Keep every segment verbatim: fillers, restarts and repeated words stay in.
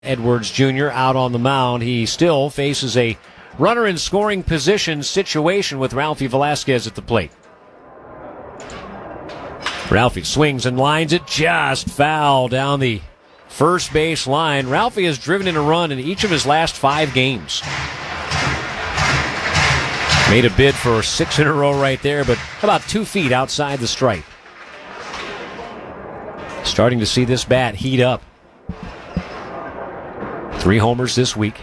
Edwards Junior out on the mound. He still faces a runner in scoring position situation with Ralphie Velasquez at the plate. Ralphie swings and lines it just foul down the first base line. Ralphie has driven in a run in each of his last five games. Made a bid for six in a row right there, but about two feet outside the stripe. Starting to see this bat heat up. Three homers this week.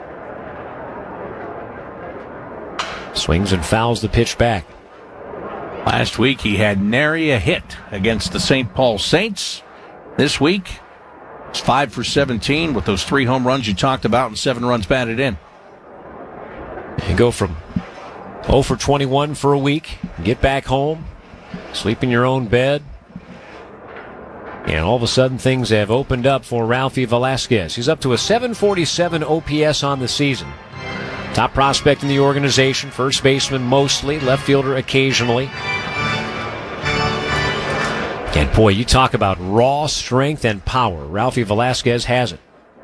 Swings and fouls the pitch back. Last week he had nary a hit against the Saint Paul Saints. This week it's five for seventeen with those three home runs you talked about and seven runs batted in. You go from oh for twenty-one for a week, get back home, sleep in your own bed, and all of a sudden things have opened up for Ralphie Velasquez. He's up to a seven forty-seven O P S on the season. Top prospect in the organization, first baseman mostly, left fielder occasionally. And boy, you talk about raw strength and power. Ralphie Velasquez has it.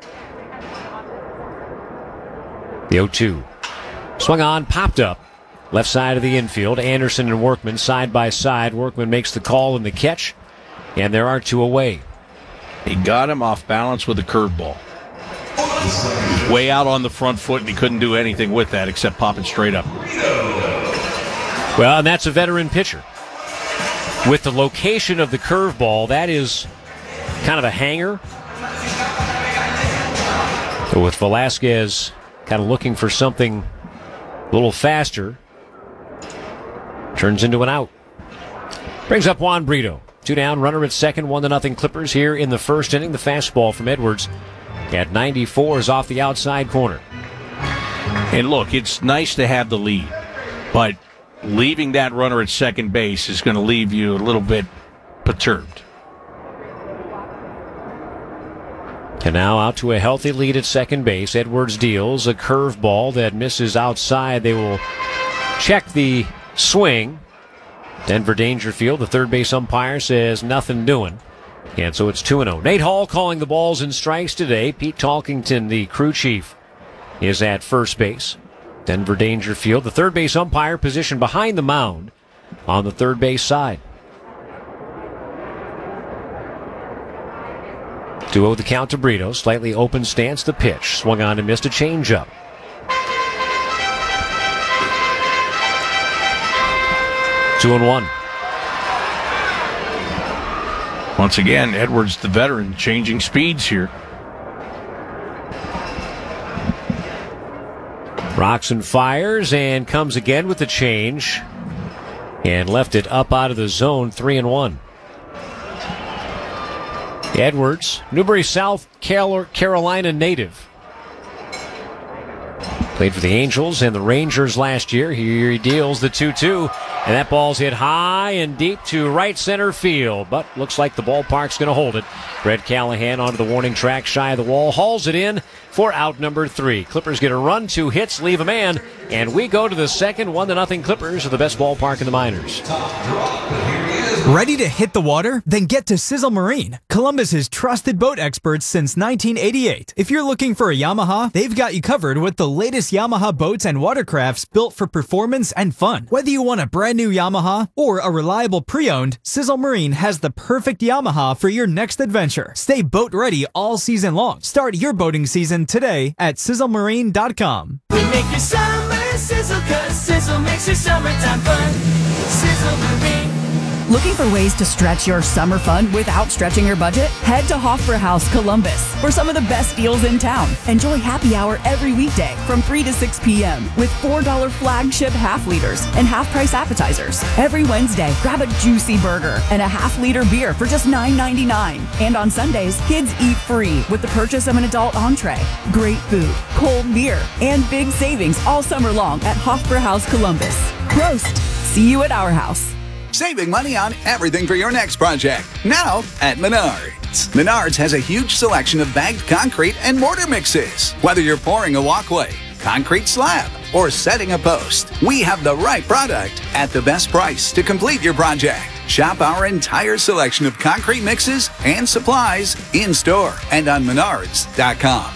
The oh two. Swung on, popped up. Left side of the infield. Anderson and Workman side by side. Workman makes the call and the catch. And there are two away. He got him off balance with a curveball. Way out on the front foot, and he couldn't do anything with that except pop it straight up. Well, and that's a veteran pitcher. With the location of the curveball, that is kind of a hanger. So with Velasquez kind of looking for something a little faster, turns into an out. Brings up Juan Brito. Two down, runner at second, one to nothing Clippers here in the first inning. The fastball from Edwards at ninety-four is off the outside corner. And look, it's nice to have the lead, but leaving that runner at second base is going to leave you a little bit perturbed. And now out to a healthy lead at second base. Edwards deals a curveball that misses outside. They will check the swing. Denver Dangerfield, the third base umpire, says nothing doing. And so it's two and oh. Nate Hall calling the balls and strikes today. Pete Talkington, the crew chief, is at first base. Denver Dangerfield, the third base umpire, positioned behind the mound on the third base side. two oh the count to Brito. Slightly open stance, the pitch. Swung on and missed a changeup. Two and one. Once again, Edwards, the veteran, changing speeds here. Rocks and fires and comes again with the change. And left it up out of the zone, three and one. Edwards, Newbury, South Carolina native. Played for the Angels and the Rangers last year. Here he deals the two two. And that ball's hit high and deep to right center field. But looks like the ballpark's going to hold it. Brett Callahan onto the warning track, shy of the wall. Hauls it in for out number three. Clippers get a run, two hits, leave a man. And we go to the second. One to nothing Clippers are the best ballpark in the minors. Ready to hit the water? Then get to Sizzle Marine, Columbus's trusted boat experts since nineteen eighty-eight. If you're looking for a Yamaha, they've got you covered with the latest Yamaha boats and watercrafts built for performance and fun. Whether you want a brand new Yamaha or a reliable pre-owned, Sizzle Marine has the perfect Yamaha for your next adventure. Stay boat ready all season long. Start your boating season today at sizzle marine dot com. We make your summer sizzle, cause Sizzle makes your summertime fun. Sizzle Marine. Looking for ways to stretch your summer fun without stretching your budget? Head to Hofbrauhaus Columbus for some of the best deals in town. Enjoy happy hour every weekday from three to six p.m. with four dollar flagship half liters and half price appetizers. Every Wednesday, grab a juicy burger and a half liter beer for just nine ninety-nine. And on Sundays, kids eat free with the purchase of an adult entree. Great food, cold beer, and big savings all summer long at Hofbrauhaus Columbus. Prost! See you at our house. Saving money on everything for your next project. Now at Menards. Menards has a huge selection of bagged concrete and mortar mixes. Whether you're pouring a walkway, concrete slab, or setting a post, we have the right product at the best price to complete your project. Shop our entire selection of concrete mixes and supplies in store and on Menards dot com.